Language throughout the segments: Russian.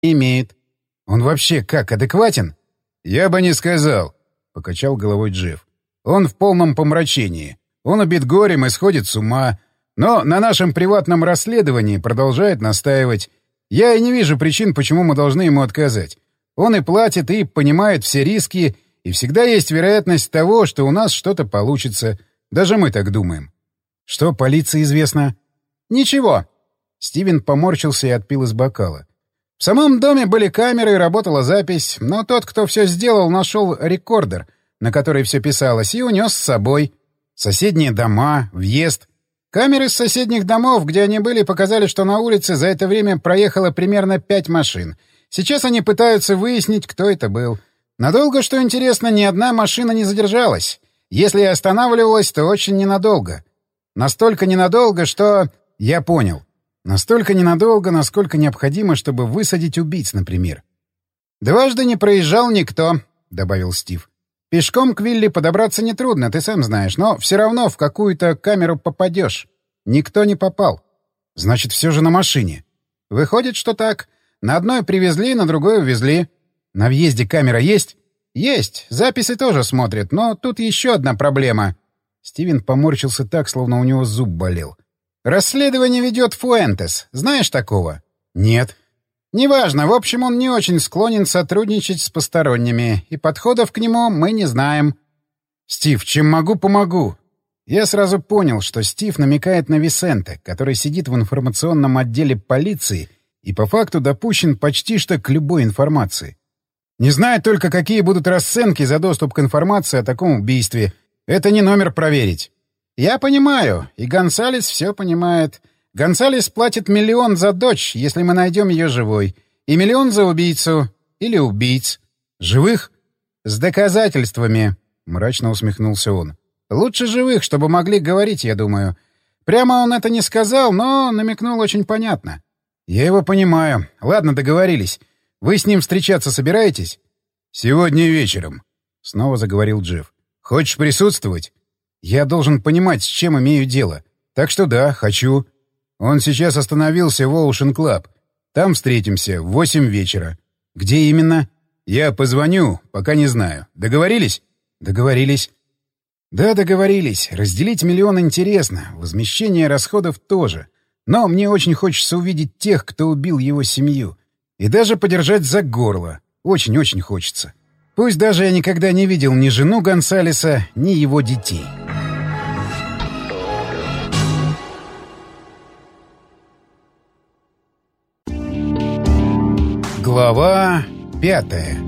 Имеет. Он вообще как, адекватен? Я бы не сказал, — покачал головой Джефф. Он в полном помрачении. Он убит горем и сходит с ума. Но на нашем приватном расследовании продолжает настаивать. Я и не вижу причин, почему мы должны ему отказать. Он и платит, и понимает все риски, и всегда есть вероятность того, что у нас что-то получится. Даже мы так думаем. Что полиции известно? Ничего. Стивен поморщился и отпил из бокала. В самом доме были камеры и работала запись, но тот, кто все сделал, нашел рекордер, на который все писалось, и унес с собой. Соседние дома, въезд. Камеры с соседних домов, где они были, показали, что на улице за это время проехало примерно 5 машин. Сейчас они пытаются выяснить, кто это был. Надолго, что интересно, ни одна машина не задержалась. Если и останавливалась, то очень ненадолго. Настолько ненадолго, что... Я понял. Настолько ненадолго, насколько необходимо, чтобы высадить убийц, например. «Дважды не проезжал никто», — добавил Стив. «Пешком к вилле подобраться нетрудно, ты сам знаешь, но все равно в какую-то камеру попадешь. Никто не попал. Значит, все же на машине. Выходит, что так. На одной привезли, на другой увезли. На въезде камера есть?» «Есть. Записи тоже смотрят, но тут еще одна проблема». Стивен поморщился так, словно у него зуб болел. «Расследование ведет Фуэнтес. Знаешь такого?» «Нет». «Неважно. В общем, он не очень склонен сотрудничать с посторонними, и подходов к нему мы не знаем». «Стив, чем могу, помогу». Я сразу понял, что Стив намекает на Висенте, который сидит в информационном отделе полиции и по факту допущен почти что к любой информации. Не знаю только, какие будут расценки за доступ к информации о таком убийстве. Это не номер проверить. Я понимаю, и Гонсалес все понимает. Гонсалес платит 1 миллион за дочь, если мы найдем ее живой, и 1 миллион за убийцу. Или убийц. Живых? С доказательствами, — мрачно усмехнулся он. Лучше живых, чтобы могли говорить, я думаю. Прямо он это не сказал, но намекнул очень понятно. Я его понимаю. Ладно, договорились. Вы с ним встречаться собираетесь? Сегодня вечером, — снова заговорил Джефф. Хочешь присутствовать? Я должен понимать, с чем имею дело. Так что да, хочу. Он сейчас остановился в Ocean Club. Там встретимся в 8 вечера. Где именно? Я позвоню, пока не знаю. Договорились? Договорились. Да, договорились. Разделить 1 миллион интересно. Возмещение расходов тоже. Но мне очень хочется увидеть тех, кто убил его семью. И даже подержать за горло. Очень-очень хочется. Пусть даже я никогда не видел ни жену Гонсалеса, ни его детей. Глава 5.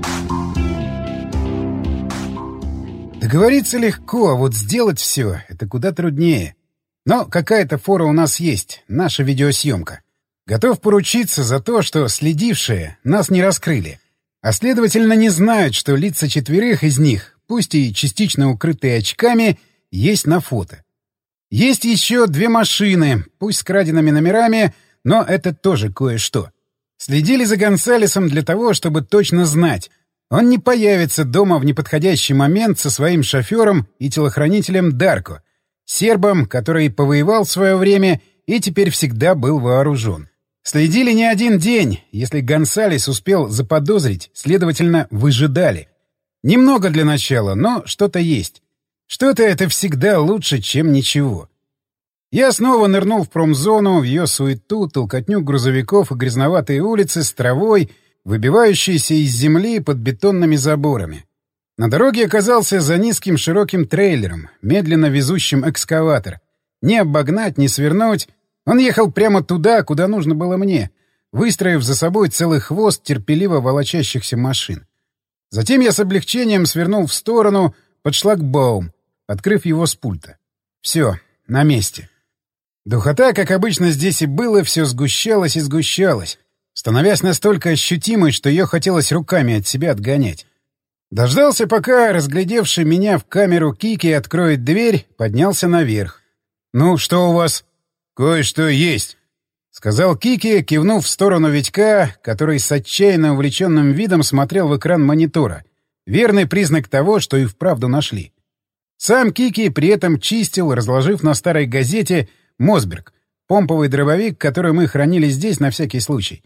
Договориться легко, а вот сделать все — это куда труднее. Но какая-то фора у нас есть, наша видеосъемка. Готов поручиться за то, что следившие нас не раскрыли. А следовательно, не знают, что лица 4 из них, пусть и частично укрытые очками, есть на фото. Есть еще 2 машины, пусть с краденными номерами, но это тоже кое-что. Следили за Гонсалесом для того, чтобы точно знать. Он не появится дома в неподходящий момент со своим шофером и телохранителем Дарко, сербом, который повоевал в свое время и теперь всегда был вооружен. Следили не один день. Если Гонсалес успел заподозрить, следовательно, выжидали. Немного для начала, но что-то есть. Что-то — это всегда лучше, чем ничего. Я снова нырнул в промзону, в ее суету, толкотню грузовиков и грязноватые улицы с травой, выбивающейся из земли под бетонными заборами. На дороге оказался за низким широким трейлером, медленно везущим экскаватор. Не обогнать, не свернуть. Он ехал прямо туда, куда нужно было мне, выстроив за собой целый хвост терпеливо волочащихся машин. Затем я с облегчением свернул в сторону под шлагбаум, открыв его с пульта. Все, на месте. Духота, как обычно здесь и было, все сгущалась и сгущалась, становясь настолько ощутимой, что ее хотелось руками от себя отгонять. Дождался, пока разглядевший меня в камеру Кики откроет дверь, поднялся наверх. «Ну, что у вас?» «Кое-что есть», — сказал Кики, кивнув в сторону Витька, который с отчаянно увлеченным видом смотрел в экран монитора. Верный признак того, что и вправду нашли. Сам Кики при этом чистил, разложив на старой газете «Мосберг», помповый дробовик, который мы хранили здесь на всякий случай.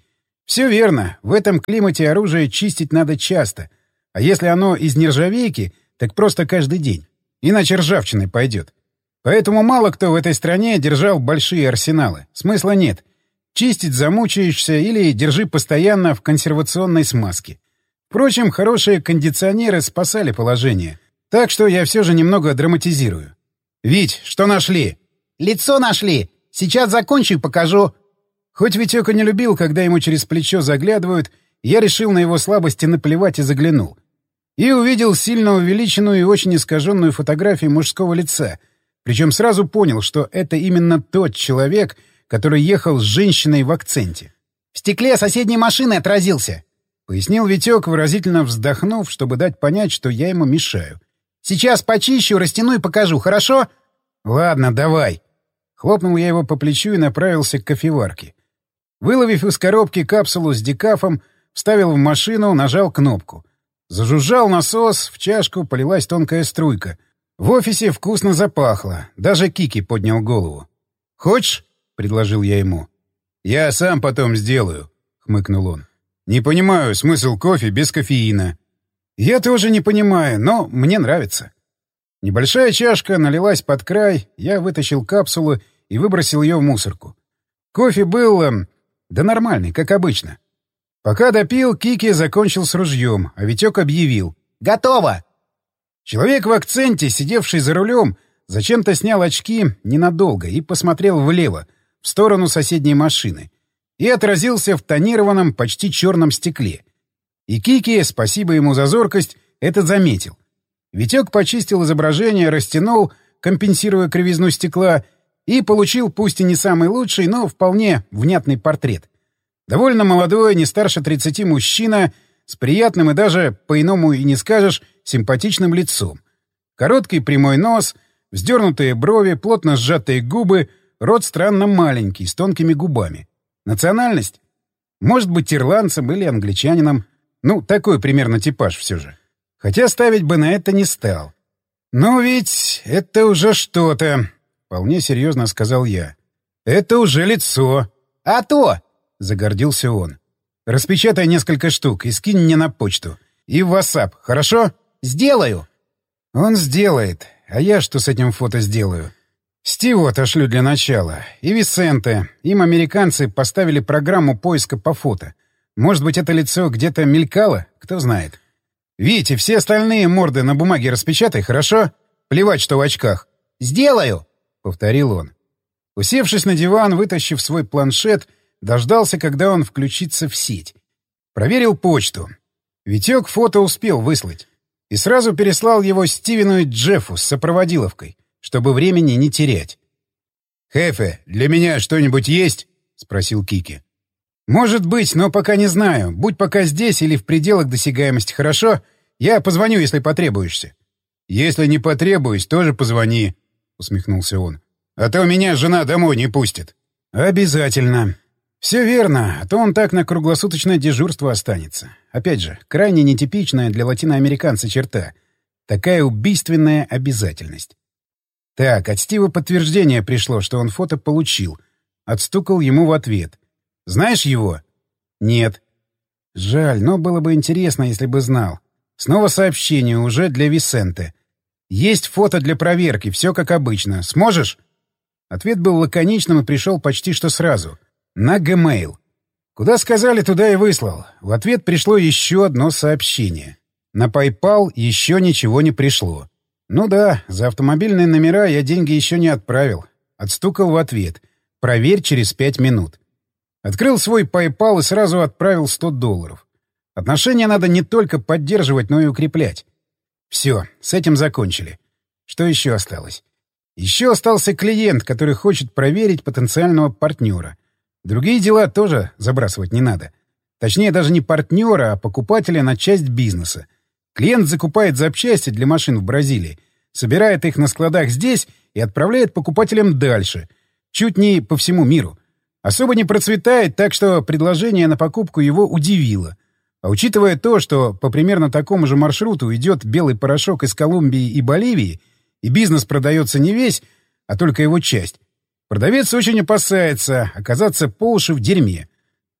Все верно. В этом климате оружие чистить надо часто. А если оно из нержавейки, так просто каждый день. Иначе ржавчиной пойдет. Поэтому мало кто в этой стране держал большие арсеналы. Смысла нет. Чистить замучаешься или держи постоянно в консервационной смазке. Впрочем, хорошие кондиционеры спасали положение. Так что я все же немного драматизирую. «Вить, что нашли?» «Лицо нашли. Сейчас закончу и покажу». Хоть Витёка не любил, когда ему через плечо заглядывают, я решил на его слабости наплевать и заглянул. И увидел сильно увеличенную и очень искаженную фотографию мужского лица. Причем сразу понял, что это именно тот человек, который ехал с женщиной в акценте. «В стекле соседней машины отразился», — пояснил Витёк, выразительно вздохнув, чтобы дать понять, что я ему мешаю. «Сейчас почищу, растяну и покажу, хорошо?» «Ладно, давай». Хлопнул я его по плечу и направился к кофеварке. Выловив из коробки капсулу с декафом, вставил в машину, нажал кнопку. Зажужжал насос, в чашку полилась тонкая струйка. В офисе вкусно запахло. Даже Кики поднял голову. «Хочешь?» — предложил я ему. «Я сам потом сделаю», — хмыкнул он. «Не понимаю смысл кофе без кофеина». «Я тоже не понимаю, но мне нравится». Небольшая чашка налилась под край, я вытащил капсулу и выбросил ее в мусорку. Кофе был... да нормальный, как обычно. Пока допил, Кики закончил с ружьем, а Витек объявил. «Готово!» Человек в акценте, сидевший за рулем, зачем-то снял очки ненадолго и посмотрел влево, в сторону соседней машины, и отразился в тонированном, почти черном стекле. И Кики, спасибо ему за зоркость, это заметил. Витек почистил изображение, растянул, компенсируя кривизну стекла, и получил пусть и не самый лучший, но вполне внятный портрет. Довольно молодой, не старше 30 мужчина, с приятным и даже, по-иному и не скажешь, симпатичным лицом. Короткий прямой нос, вздернутые брови, плотно сжатые губы, рот странно маленький, с тонкими губами. Национальность? Может быть, ирландцем или англичанином. Ну, такой примерно типаж все же. Хотя ставить бы на это не стал. «Ну ведь это уже что-то», — вполне серьезно сказал я. «Это уже лицо». «А то!» — загордился он. «Распечатай несколько штук и скинь мне на почту. И в WhatsApp, хорошо?» «Сделаю». «Он сделает. А я что с этим фото сделаю?» «Стиву отошлю для начала. И Висенте. Им американцы поставили программу поиска по фото. Может быть, это лицо где-то мелькало? Кто знает. Витя, все остальные морды на бумаге распечатай, хорошо? Плевать, что в очках». «Сделаю», — повторил он. Усевшись на диван, вытащив свой планшет, дождался, когда он включится в сеть. Проверил почту. Витек фото успел выслать. И сразу переслал его Стивену и Джеффу с сопроводиловкой, чтобы времени не терять. «Хефе, для меня что-нибудь есть?» — спросил Кики. «Может быть, но пока не знаю. Будь пока здесь или в пределах досягаемости, хорошо? Я позвоню, если потребуешься». «Если не потребуюсь, тоже позвони», — усмехнулся он. «А то меня жена домой не пустит». «Обязательно». «Все верно, а то он так на круглосуточное дежурство останется. Опять же, крайне нетипичная для латиноамериканца черта. Такая убийственная обязательность». Так, от Стива подтверждение пришло, что он фото получил. Отстукал ему в ответ. «Знаешь его?» «Нет». «Жаль, но было бы интересно, если бы знал. Снова сообщение уже для Висенте. Есть фото для проверки, все как обычно. Сможешь?» Ответ был лаконичным и пришел почти что сразу. На Gmail. Куда сказали, туда и выслал. В ответ пришло еще одно сообщение. На PayPal еще ничего не пришло. Ну да, за автомобильные номера я деньги еще не отправил. Отстукал в ответ. Проверь через 5 минут. Открыл свой PayPal и сразу отправил $100. Отношения надо не только поддерживать, но и укреплять. Все, с этим закончили. Что еще осталось? Еще остался клиент, который хочет проверить потенциального партнера. Другие дела тоже забрасывать не надо. Точнее, даже не партнера, а покупателя на часть бизнеса. Клиент закупает запчасти для машин в Бразилии, собирает их на складах здесь и отправляет покупателям дальше. Чуть не по всему миру. Особо не процветает, так что предложение на покупку его удивило. А учитывая то, что по примерно такому же маршруту идет белый порошок из Колумбии и Боливии, и бизнес продается не весь, а только его часть, продавец очень опасается оказаться по уши в дерьме.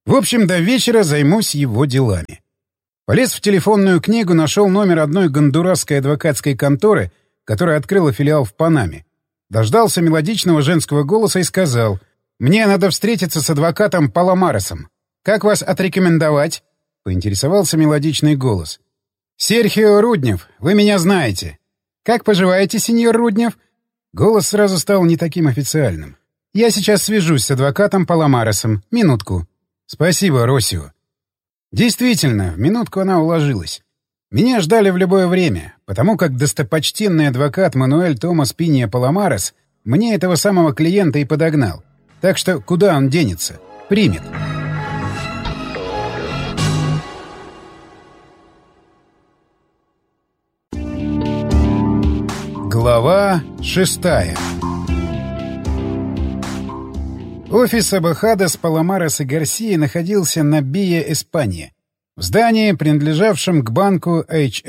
В общем, до вечера займусь его делами. Полез в телефонную книгу, нашел номер одной гондурасской адвокатской конторы, которая открыла филиал в Панаме. Дождался мелодичного женского голоса и сказал: «Мне надо встретиться с адвокатом Паламаресом. Как вас отрекомендовать?» — поинтересовался мелодичный голос. «Серхио Руднев, вы меня знаете». «Как поживаете, сеньор Руднев?» Голос сразу стал не таким официальным. «Я сейчас свяжусь с адвокатом Паламаресом. Минутку». «Спасибо, Росио». Действительно, в минутку она уложилась. Меня ждали в любое время, потому как достопочтенный адвокат Мануэль Томас Пинья Паламарес мне этого самого клиента и подогнал. Так что куда он денется? Примет. Глава 6. Офис Абахадес, Паламарес и Гарсии находился на Бия, Испания, в здании, принадлежавшем к банку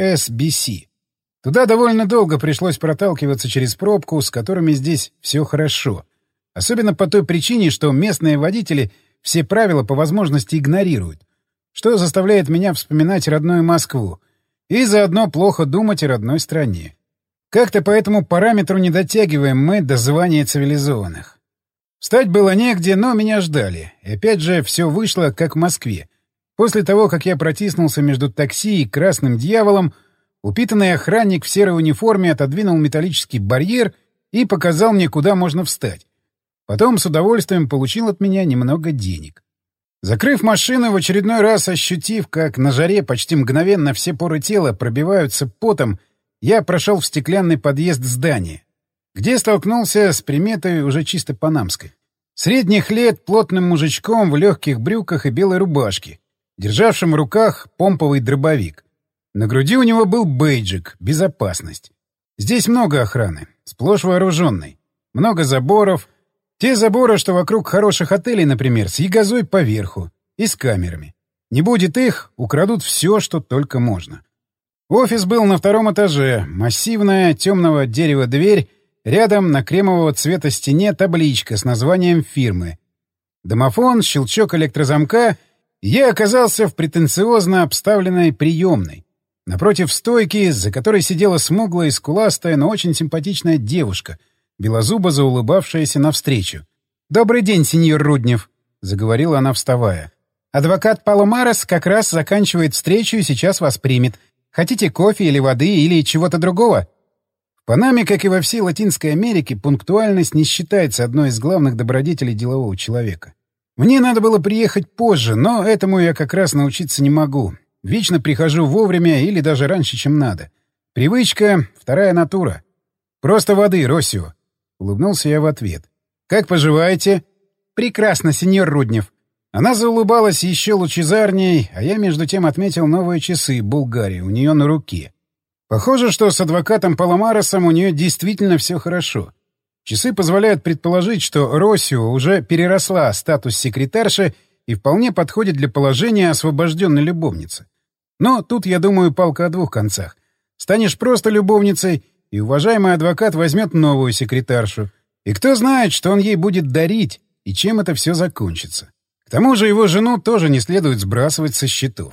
HSBC. Туда довольно долго пришлось проталкиваться через пробку, с которыми здесь все хорошо. Особенно по той причине, что местные водители все правила по возможности игнорируют, что заставляет меня вспоминать родную Москву и заодно плохо думать о родной стране. Как-то по этому параметру не дотягиваем мы до звания цивилизованных. Встать было негде, но меня ждали. И опять же все вышло, как в Москве. После того, как я протиснулся между такси и красным дьяволом, упитанный охранник в серой униформе отодвинул металлический барьер и показал мне, куда можно встать. Потом с удовольствием получил от меня немного денег. Закрыв машину, в очередной раз ощутив, как на жаре почти мгновенно все поры тела пробиваются потом, я прошел в стеклянный подъезд здания, где столкнулся с приметой уже чисто панамской. Средних лет плотным мужичком в легких брюках и белой рубашке, державшим в руках помповый дробовик. На груди у него был бейджик «Безопасность». Здесь много охраны, сплошь вооруженной. Много заборов. Те заборы, что вокруг хороших отелей, например, с ягозой поверху и с камерами. Не будет их, украдут все, что только можно. Офис был на втором этаже. Массивная темного дерева дверь, рядом на кремового цвета стене табличка с названием фирмы. Домофон, щелчок электрозамка, и я оказался в претенциозно обставленной приемной. Напротив стойки, за которой сидела смуглая и скуластая, но очень симпатичная девушка, белозубо заулыбавшаяся навстречу. «Добрый день, сеньор Руднев», — заговорила она, вставая. «Адвокат Паламарес как раз заканчивает встречу и сейчас вас примет. Хотите кофе или воды или чего-то другого?» В Панаме, как и во всей Латинской Америке, пунктуальность не считается одной из главных добродетелей делового человека. Мне надо было приехать позже, но этому я как раз научиться не могу. Вечно прихожу вовремя или даже раньше, чем надо. Привычка — вторая натура. «Просто воды, Росио», — улыбнулся я в ответ. «Как поживаете?» «Прекрасно, сеньор Руднев». Она заулыбалась еще лучезарней, а я между тем отметил новые часы Булгарии у нее на руке. Похоже, что с адвокатом Паламаресом у нее действительно все хорошо. Часы позволяют предположить, что Росио уже переросла статус секретарши и вполне подходит для положения освобожденной любовницы. Но тут, я думаю, палка о двух концах. Станешь просто любовницей, и уважаемый адвокат возьмет новую секретаршу. И кто знает, что он ей будет дарить, и чем это все закончится. К тому же его жену тоже не следует сбрасывать со счетов.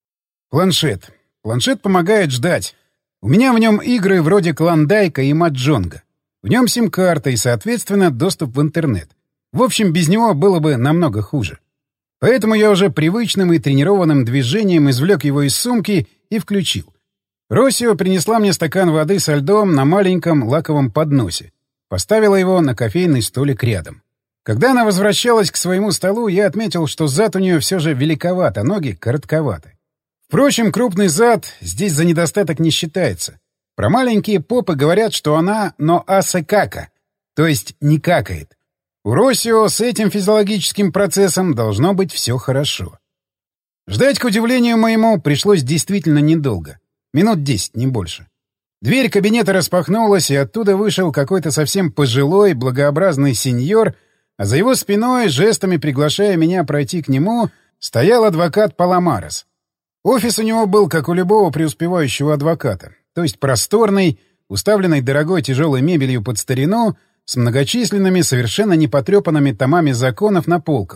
Планшет. Планшет помогает ждать. У меня в нем игры вроде Клондайка и Маджонга. В нем сим-карта и, соответственно, доступ в интернет. В общем, без него было бы намного хуже. Поэтому я уже привычным и тренированным движением извлек его из сумки и включил. Росио принесла мне стакан воды со льдом на маленьком лаковом подносе. Поставила его на кофейный столик рядом. Когда она возвращалась к своему столу, я отметил, что зад у нее все же великоват, а ноги коротковаты. Впрочем, крупный зад здесь за недостаток не считается. Про маленькие попы говорят, что она «но асе кака», то есть не какает. У Росио с этим физиологическим процессом должно быть все хорошо. Ждать, к удивлению моему, пришлось действительно недолго. Минут 10, не больше. Дверь кабинета распахнулась, и оттуда вышел какой-то совсем пожилой, благообразный сеньор, а за его спиной, жестами приглашая меня пройти к нему, стоял адвокат Паламарес. Офис у него был, как у любого преуспевающего адвоката, то есть просторный, уставленный дорогой тяжелой мебелью под старину, с многочисленными, совершенно непотрепанными томами законов на полках,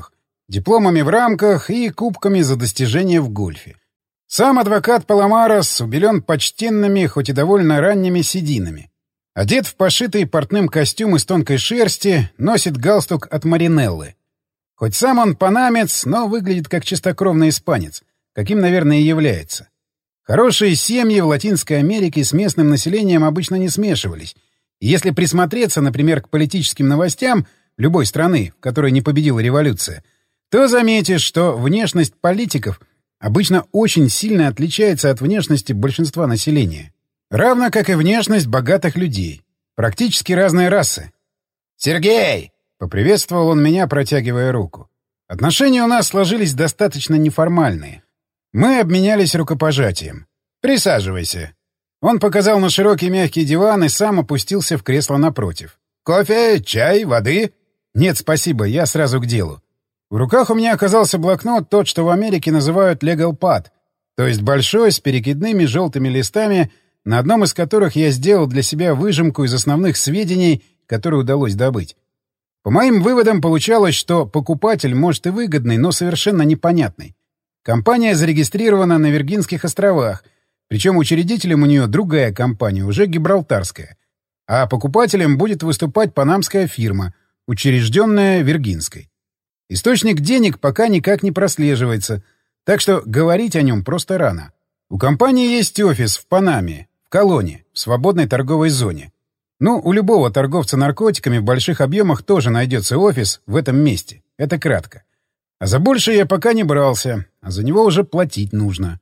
дипломами в рамках и кубками за достижения в гольфе. Сам адвокат Паламарос убелен почтенными, хоть и довольно ранними сединами. Одет в пошитый портным костюм из тонкой шерсти, носит галстук от Маринеллы. Хоть сам он панамец, но выглядит как чистокровный испанец, каким, наверное, и является. Хорошие семьи в Латинской Америке с местным населением обычно не смешивались. И если присмотреться, например, к политическим новостям любой страны, в которой не победила революция, то заметишь, что внешность политиков обычно очень сильно отличается от внешности большинства населения. Равно как и внешность богатых людей. Практически разные расы. «Сергей!» — поприветствовал он меня, протягивая руку. Отношения у нас сложились достаточно неформальные. Мы обменялись рукопожатием. «Присаживайся». Он показал на широкий мягкий диван и сам опустился в кресло напротив. «Кофе, чай, воды?» «Нет, спасибо, я сразу к делу». В руках у меня оказался блокнот, тот, что в Америке называют legal pad, то есть большой, с перекидными желтыми листами, на одном из которых я сделал для себя выжимку из основных сведений, которые удалось добыть. По моим выводам получалось, что покупатель, может, и выгодный, но совершенно непонятный. Компания зарегистрирована на Виргинских островах, причем учредителем у нее другая компания, уже гибралтарская. А покупателем будет выступать панамская фирма, учрежденная Виргинской. Источник денег пока никак не прослеживается, так что говорить о нем просто рано. У компании есть офис в Панаме, в Колоне, в свободной торговой зоне. Ну, у любого торговца наркотиками в больших объемах тоже найдется офис в этом месте. Это кратко. А за большее я пока не брался, а за него уже платить нужно.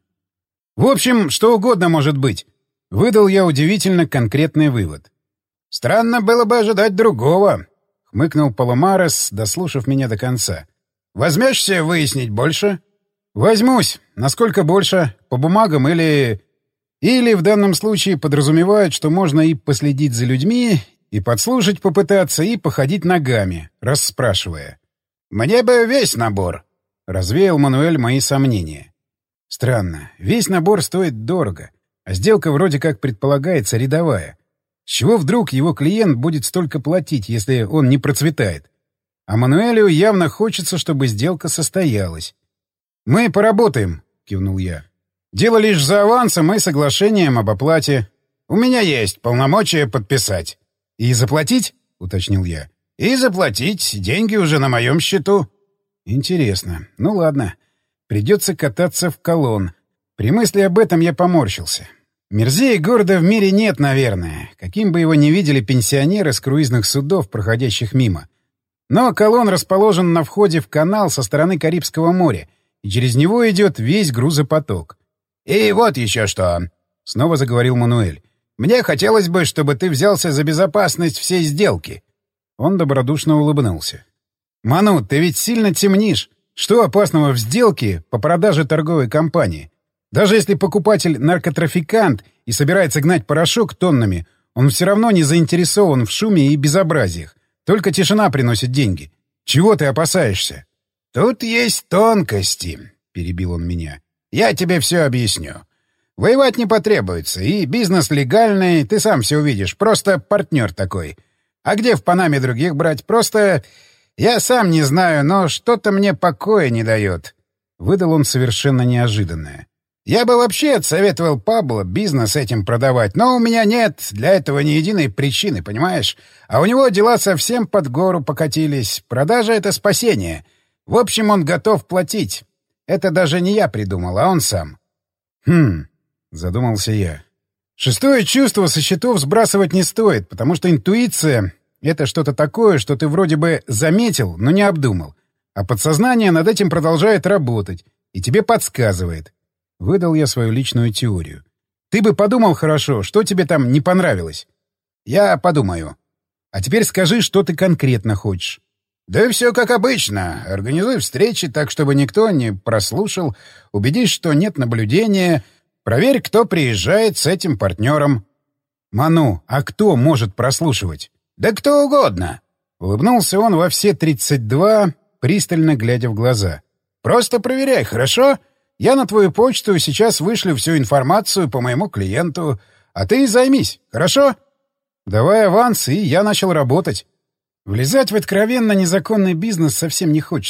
В общем, что угодно может быть. Выдал я удивительно конкретный вывод. «Странно было бы ожидать другого», — хмыкнул Паламарос, дослушав меня до конца. «Возьмешься выяснить больше?» «Возьмусь. Насколько больше? По бумагам или...» Или в данном случае подразумевают, что можно и последить за людьми, и подслушать попытаться, и походить ногами, расспрашивая. «Мне бы весь набор», — развеял Мануэль мои сомнения. Странно. Весь набор стоит дорого, а сделка вроде как предполагается рядовая. С чего вдруг его клиент будет столько платить, если он не процветает? А Мануэлю явно хочется, чтобы сделка состоялась. «Мы поработаем», — кивнул я. «Дело лишь за авансом и соглашением об оплате. У меня есть полномочия подписать». «И заплатить?» — уточнил я. «И заплатить. Деньги уже на моем счету». «Интересно. Ну ладно. Придется кататься в Колон». При мысли об этом я поморщился. Мерзее города в мире нет, наверное, каким бы его ни видели пенсионеры с круизных судов, проходящих мимо. Но Колон расположен на входе в канал со стороны Карибского моря, и через него идет весь грузопоток. «И вот еще что», — снова заговорил Мануэль. «Мне хотелось бы, чтобы ты взялся за безопасность всей сделки». Он добродушно улыбнулся. «Ману, ты ведь сильно темнишь. Что опасного в сделке по продаже торговой компании? Даже если покупатель наркотрафикант и собирается гнать порошок тоннами, он все равно не заинтересован в шуме и безобразиях. Только тишина приносит деньги. Чего ты опасаешься?» «Тут есть тонкости», — перебил он меня. «Я тебе все объясню. Воевать не потребуется, и бизнес легальный, ты сам все увидишь, просто партнер такой. А где в Панаме других брать? Просто... Я сам не знаю, но что-то мне покоя не дает». Выдал он совершенно неожиданное. «Я бы вообще отсоветовал Пабло бизнес этим продавать, но у меня нет для этого ни единой причины, понимаешь? А у него дела совсем под гору покатились. Продажа — это спасение. В общем, он готов платить. Это даже не я придумал, а он сам». «Хм...» — задумался я. «Шестое чувство со счетов сбрасывать не стоит, потому что интуиция — это что-то такое, что ты вроде бы заметил, но не обдумал. А подсознание над этим продолжает работать и тебе подсказывает». Выдал я свою личную теорию. «Ты бы подумал хорошо, что тебе там не понравилось?» «Я подумаю. А теперь скажи, что ты конкретно хочешь». «Да все как обычно. Организуй встречи так, чтобы никто не прослушал. Убедись, что нет наблюдения. Проверь, кто приезжает с этим партнером». «Ману, а кто может прослушивать?» «Да кто угодно». Улыбнулся он во все 32, пристально глядя в глаза. «Просто проверяй, хорошо? Я на твою почту сейчас вышлю всю информацию по моему клиенту, а ты займись, хорошо?» «Давай аванс, и я начал работать». Влезать в откровенно незаконный бизнес совсем не хочется.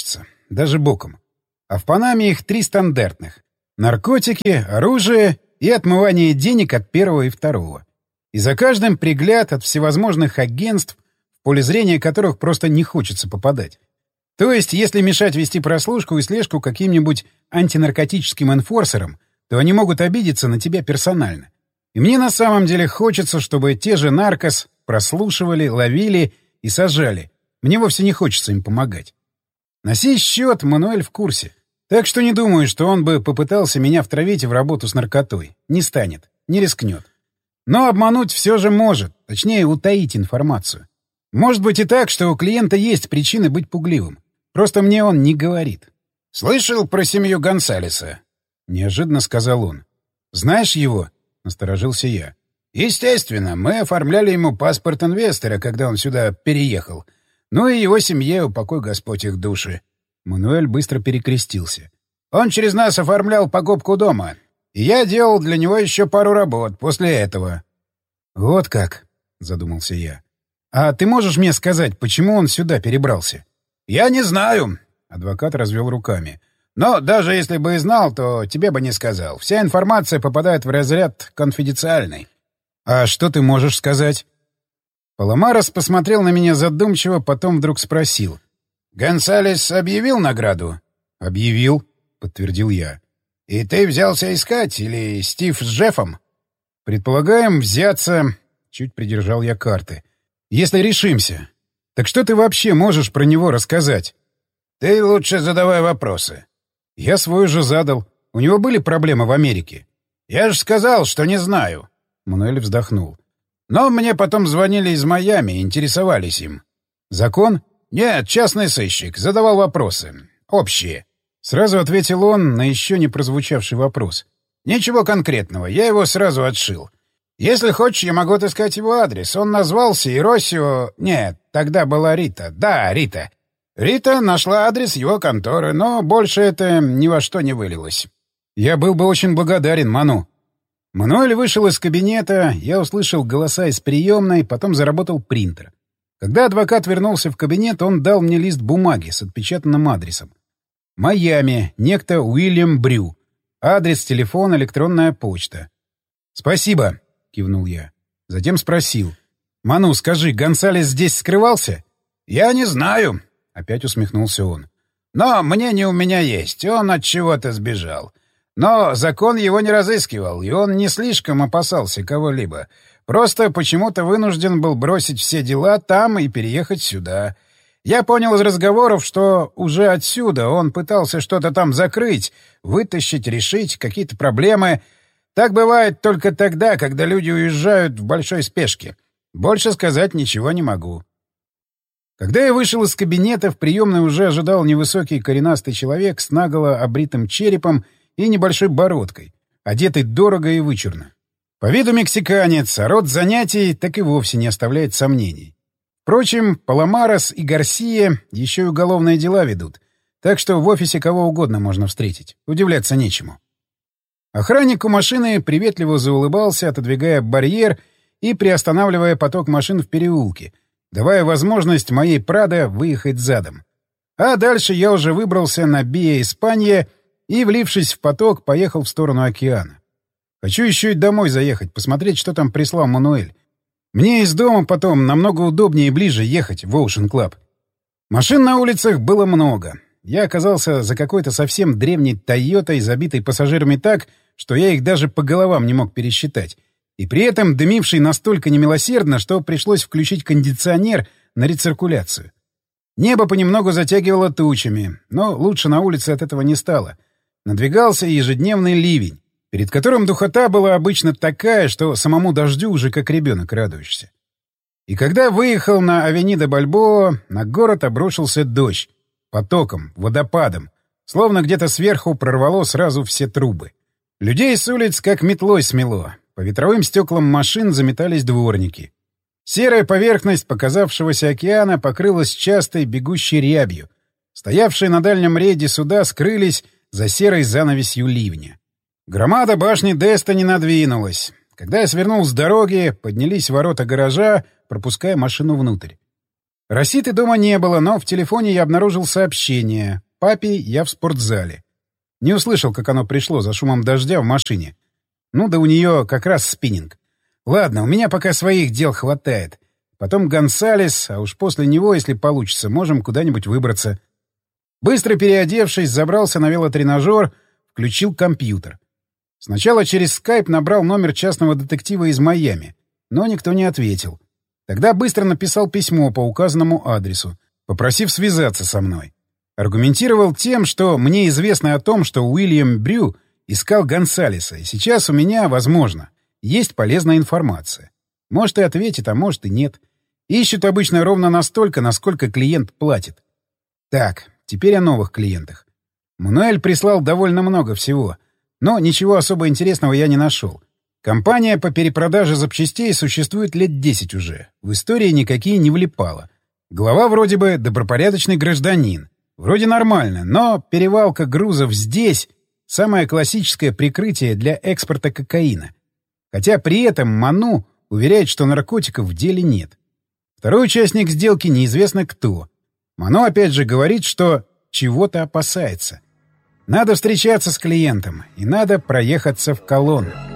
даже боком. А в Панаме их 3 стандартных. Наркотики, оружие и отмывание денег от первого и второго. И за каждым пригляд от всевозможных агентств, в поле зрения которых просто не хочется попадать. То есть, если мешать вести прослушку и слежку каким-нибудь антинаркотическим энфорсерам, то они могут обидеться на тебя персонально. И мне на самом деле хочется, чтобы те же наркос прослушивали, ловили и сажали. Мне вовсе не хочется им помогать. На сей счет Мануэль в курсе. Так что не думаю, что он бы попытался меня втравить в работу с наркотой. Не станет, не рискнет. Но обмануть все же может, точнее, утаить информацию. Может быть и так, что у клиента есть причины быть пугливым. Просто мне он не говорит. «Слышал про семью Гонсалеса?» — неожиданно сказал он. «Знаешь его?» — насторожился я. «Естественно, мы оформляли ему паспорт инвестора, когда он сюда переехал. Ну и его семье, упокой Господь их души». Мануэль быстро перекрестился. «Он через нас оформлял покупку дома. И я делал для него еще пару работ после этого». «Вот как?» — задумался я. «А ты можешь мне сказать, почему он сюда перебрался?» «Я не знаю», — адвокат развел руками. «Но даже если бы и знал, то тебе бы не сказал. Вся информация попадает в разряд конфиденциальной». «А что ты можешь сказать?» Паламарос посмотрел на меня задумчиво, потом вдруг спросил. «Гонсалес объявил награду?» «Объявил», — подтвердил я. «И ты взялся искать? Или Стив с Джеффом?» «Предполагаем взяться...» — чуть придержал я карты. «Если решимся. Так что ты вообще можешь про него рассказать?» «Ты лучше задавай вопросы». «Я свой уже задал. У него были проблемы в Америке?» «Я же сказал, что не знаю». Мануэль вздохнул. «Но мне потом звонили из Майами, интересовались им». «Закон?» «Нет, частный сыщик. Задавал вопросы. Общие». Сразу ответил он на еще не прозвучавший вопрос. «Ничего конкретного. Я его сразу отшил. Если хочешь, я могу отыскать его адрес. Он назвался Иросио... Нет, тогда была Рита. Да, Рита. Рита нашла адрес его конторы, но больше это ни во что не вылилось. Я был бы очень благодарен, Ману». Мануэль вышел из кабинета, я услышал голоса из приемной, потом заработал принтер. Когда адвокат вернулся в кабинет, он дал мне лист бумаги с отпечатанным адресом. Майами, некто Уильям Брю. Адрес, телефон, электронная почта. «Спасибо», — кивнул я. Затем спросил. «Ману, скажи, Гонсалес здесь скрывался?» «Я не знаю», — опять усмехнулся он. «Но мнение у меня есть. Он от чего-то сбежал. Но закон его не разыскивал, и он не слишком опасался кого-либо. Просто почему-то вынужден был бросить все дела там и переехать сюда. Я понял из разговоров, что уже отсюда он пытался что-то там закрыть, вытащить, решить какие-то проблемы. Так бывает только тогда, когда люди уезжают в большой спешке. Больше сказать ничего не могу». Когда я вышел из кабинета, в приемной уже ожидал невысокий коренастый человек с наголо обритым черепом и небольшой бородкой, одетый дорого и вычурно. По виду мексиканец, а род занятий так и вовсе не оставляет сомнений. Впрочем, Паламарос и Гарсия еще и уголовные дела ведут, так что в офисе кого угодно можно встретить. Удивляться нечему. Охранник у машины приветливо заулыбался, отодвигая барьер и приостанавливая поток машин в переулке, давая возможность моей «Прадо» выехать задом. А дальше я уже выбрался на Биа Испанья и, влившись в поток, поехал в сторону океана. Хочу еще и домой заехать, посмотреть, что там прислал Мануэль. Мне из дома потом намного удобнее и ближе ехать в Ocean Club. Машин на улицах было много. Я оказался за какой-то совсем древней «Тойотой», забитой пассажирами так, что я их даже по головам не мог пересчитать. И при этом дымивший настолько немилосердно, что пришлось включить кондиционер на рециркуляцию. Небо понемногу затягивало тучами, но лучше на улице от этого не стало. Надвигался ежедневный ливень, перед которым духота была обычно такая, что самому дождю уже как ребенок радуешься. И когда выехал на Авенида Бальбоа, на город обрушился дождь. Потоком, водопадом. Словно где-то сверху прорвало сразу все трубы. Людей с улиц как метлой смело. По ветровым стеклам машин заметались дворники. Серая поверхность показавшегося океана покрылась частой бегущей рябью. Стоявшие на дальнем рейде суда скрылись за серой занавесью ливня. Громада башни Деста не надвинулась. Когда я свернул с дороги, поднялись ворота гаража, пропуская машину внутрь. Роситы дома не было, но в телефоне я обнаружил сообщение. папе, я в спортзале. Не услышал, как оно пришло за шумом дождя в машине. Ну да у нее как раз спиннинг. Ладно, у меня пока своих дел хватает. Потом Гонсалес, а уж после него, если получится, можем куда-нибудь выбраться. Быстро переодевшись, забрался на велотренажер, включил компьютер. Сначала через скайп набрал номер частного детектива из Майами, но никто не ответил. Тогда быстро написал письмо по указанному адресу, попросив связаться со мной. Аргументировал тем, что мне известно о том, что Уильям Брю искал Гонсалеса, и сейчас у меня, возможно, есть полезная информация. Может и ответит, а может и нет. Ищут обычно ровно настолько, насколько клиент платит. Так, теперь о новых клиентах. Мануэль прислал довольно много всего, но ничего особо интересного я не нашел. Компания по перепродаже запчастей существует лет 10 уже. В истории никакие не влипало. Глава вроде бы добропорядочный гражданин. Вроде нормально, но перевалка грузов здесь — самое классическое прикрытие для экспорта кокаина. Хотя при этом Ману уверяет, что наркотиков в деле нет. Второй участник сделки неизвестно кто. Ману опять же говорит, что чего-то опасается. Надо встречаться с клиентом, и надо проехаться в колонну.